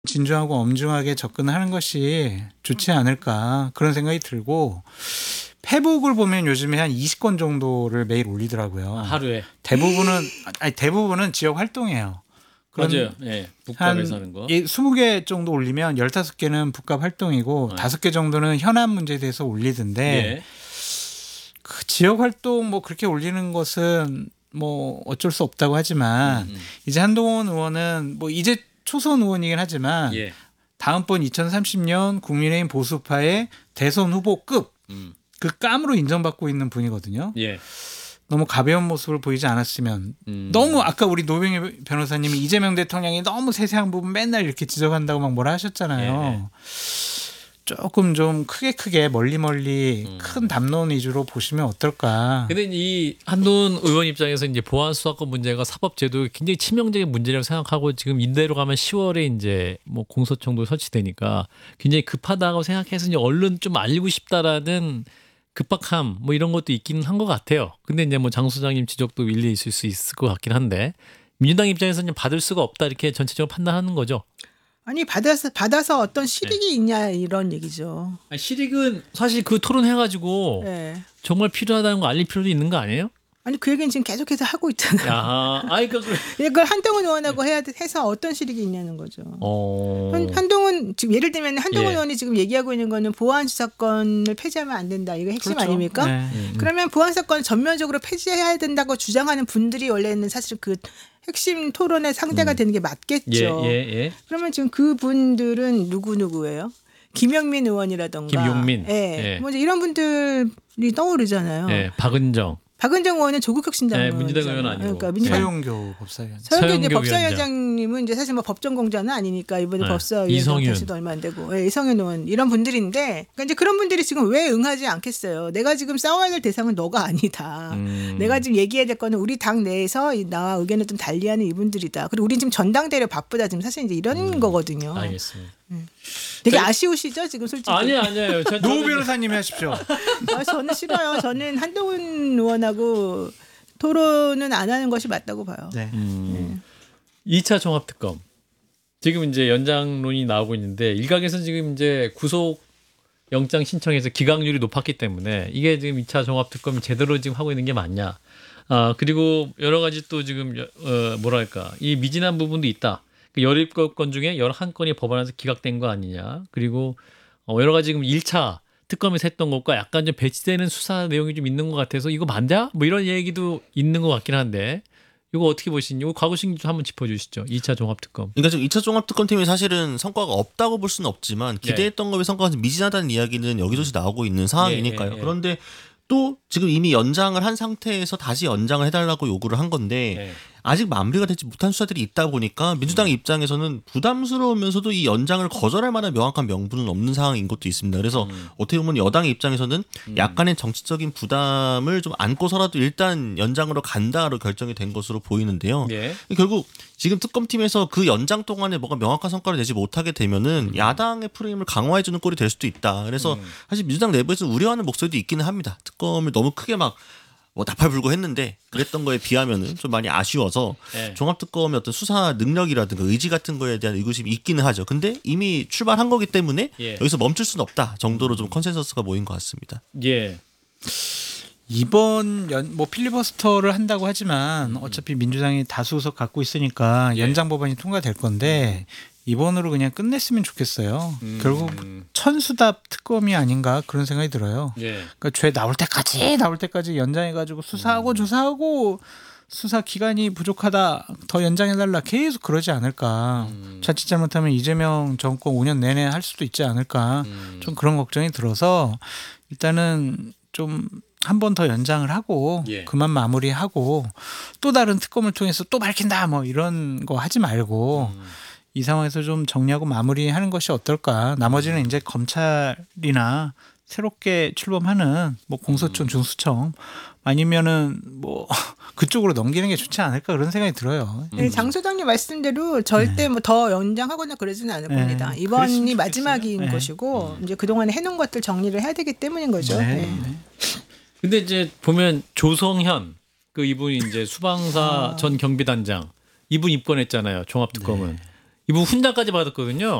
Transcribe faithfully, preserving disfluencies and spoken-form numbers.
진중하고 엄중하게 접근하는 것이 좋지 않을까 그런 생각이 들고 페북을 보면 요즘에 한 이십 건 정도를 매일 올리더라고요. 하루에. 대부분은 아니 대부분은 지역 활동이에요. 맞아요. 예. 북갑에서 하는 거. 스무 개 정도 올리면 열다섯 개는 북갑 활동이고 네. 다섯 개 정도는 현안 문제에 대해서 올리던데 예. 그 지역 활동 뭐 그렇게 올리는 것은 뭐 어쩔 수 없다고 하지만 음, 음. 이제 한동훈 의원은 뭐 이제 초선 의원이긴 하지만 예. 다음번 이천삼십 년 국민의힘 보수파의 대선 후보급 음. 그 깜으로 인정받고 있는 분이거든요. 예. 너무 가벼운 모습을 보이지 않았으면 음. 너무 아까 우리 노병희 변호사님이 이재명 대통령이 너무 세세한 부분 맨날 이렇게 지적한다고 막 뭐라 하셨잖아요. 예. 조금 좀 크게 크게 멀리 멀리 음. 큰 담론 위주로 보시면 어떨까. 근데 이 한동훈 의원 입장에서 이제 보안 수사권 문제가 사법제도에 굉장히 치명적인 문제라고 생각하고 지금 이대로 가면 시월에 이제 뭐 공소청도 설치되니까 굉장히 급하다고 생각해서 이제 얼른 좀 알리고 싶다라는 급박함 뭐 이런 것도 있기는 한 것 같아요. 근데 이제 뭐 장 소장님 지적도 일리 있을 수 있을 것 같긴 한데 민주당 입장에서는 받을 수가 없다 이렇게 전체적으로 판단하는 거죠. 아니 받아서 받아서 어떤 실익이 네. 있냐 이런 얘기죠. 아니, 실익은 사실 그 토론해가지고 네. 정말 필요하다는 거 알릴 필요도 있는 거 아니에요? 아니 그 얘기는 지금 계속해서 하고 있잖아요. 야, 아이 그 이걸 한동훈 의원하고 해야 해서 어떤 실익이 있냐는 거죠. 어... 한, 한동훈 지금 예를 들면 한동훈 예. 의원이 지금 얘기하고 있는 거는 보안 수사권을 폐지하면 안 된다. 이거 핵심 그렇죠. 아닙니까? 네. 음. 그러면 보안 수사권 전면적으로 폐지해야 된다고 주장하는 분들이 원래는 사실 그 핵심 토론의 상대가 음. 되는 게 맞겠죠. 예, 예, 예. 그러면 지금 그 분들은 누구 누구예요? 김영민 의원이라던가, 김용민. 예, 예. 뭐 이제 이런 분들이 떠오르잖아요. 예, 박은정. 박은정 의원은 조국혁신당 네, 의원이잖아요. 민주당 의원 아니고. 그러니까 민주당 서영교 법사위원. 서영교 이제 서영교 법사위원장님은 이제 사실 뭐 법정공자는 아니니까 이번에 네. 법사위원장 이성윤. 될수도 얼마 안 되고 예, 이성윤 의원 이런 분들인데 그러니까 이제 그런 분들이 지금 왜 응하지 않겠어요? 내가 지금 싸워야 될 대상은 너가 아니다. 음. 내가 지금 얘기해야 될 거는 우리 당 내에서 이- 나와 의견을 좀 달리하는 이분들이다. 그리고 우리 지금 전당대회 바쁘다 지금 사실 이제 이런 음. 거거든요. 알겠습니다. 되게 저희- 아쉬우시죠 지금 솔직히? 아니 아니에요. 저, 노 저는 변호사님이 하십시오. 아, 저는 싫어요. 저는 한동훈 의원하고 토론은 안 하는 것이 맞다고 봐요. 네. 음. 이 차 종합특검. 지금 이제 연장론이 나오고 있는데 일각에서는 지금 이제 구속 영장 신청해서 기각률이 높았기 때문에 이게 지금 이 차 종합특검이 제대로 지금 하고 있는 게 맞냐. 아, 그리고 여러 가지 또 지금 어, 뭐랄까 이 미진한 부분도 있다. 열일곱 건 중에 열한 건이 법원에서 기각된 거 아니냐. 그리고 어, 여러 가지 지금 일 차 특검에서 했던 것과 약간 좀 배치되는 수사 내용이 좀 있는 것 같아서 이거 맞냐? 뭐 이런 얘기도 있는 것 같긴 한데 이거 어떻게 보시니? 이거 과거식 좀 한번 짚어주시죠. 이 차 종합특검. 그러니까 지금 이 차 종합특검팀이 사실은 성과가 없다고 볼 수는 없지만 기대했던 것의 성과가 미진하다는 이야기는 여기저기 나오고 있는 상황이니까요. 예, 예, 예. 그런데 또 지금 이미 연장을 한 상태에서 다시 연장을 해달라고 요구를 한 건데 네. 아직 마무리가 되지 못한 수사들이 있다 보니까 민주당 입장에서는 부담스러우면서도 이 연장을 거절할 만한 명확한 명분은 없는 상황인 것도 있습니다. 그래서 음. 어떻게 보면 여당의 입장에서는 음. 약간의 정치적인 부담을 좀 안고서라도 일단 연장으로 간다로 결정이 된 것으로 보이는데요. 예. 결국 지금 특검팀에서 그 연장 동안에 뭐가 명확한 성과를 내지 못하게 되면은 음. 야당의 프레임을 강화해주는 꼴이 될 수도 있다. 그래서 음. 사실 민주당 내부에서 우려하는 목소리도 있기는 합니다. 특검을 너무 크게 막 뭐 나팔불고했는데 그랬던 거에 비하면은 좀 많이 아쉬워서 예. 종합특검의 어떤 수사 능력이라든가 의지 같은 거에 대한 의구심이 있기는 하죠. 근데 이미 출발한 거기 때문에 예. 여기서 멈출 수는 없다 정도로 좀 컨센서스가 모인 것 같습니다. 예. 이번 연, 뭐 필리버스터를 한다고 하지만 어차피 민주당이 다수 의석 갖고 있으니까 예. 연장 법안이 통과될 건데 이번으로 그냥 끝냈으면 좋겠어요. 음. 결국 천수답 특검이 아닌가 그런 생각이 들어요. 예. 그러니까 죄 나올 때까지 나올 때까지 연장해가지고 수사하고 조사하고 수사 기간이 부족하다 더 연장해달라 계속 그러지 않을까. 음. 자칫 잘못하면 이재명 정권 오 년 내내 할 수도 있지 않을까. 음. 좀 그런 걱정이 들어서 일단은 좀 한 번 더 연장을 하고 예. 그만 마무리하고 또 다른 특검을 통해서 또 밝힌다 뭐 이런 거 하지 말고 음. 이 상황에서 좀 정리하고 마무리하는 것이 어떨까. 나머지는 이제 검찰이나 새롭게 출범하는 뭐 공소청, 중수청 아니면은 뭐 그쪽으로 넘기는 게 좋지 않을까 그런 생각이 들어요. 네, 장 소장님 말씀대로 절대 뭐 더 연장하거나 그러지는 않을 네, 겁니다. 그랬으면 이번이 좋겠어요. 마지막인 네. 것이고 이제 그동안에 해놓은 것들 정리를 해야 되기 때문인 거죠. 네. 네. 네. 근데 이제 보면 조성현 그 이분이 이제 수방사 아. 전 경비단장 이분 입건했잖아요. 종합특검은. 이분 훈장까지 받았거든요.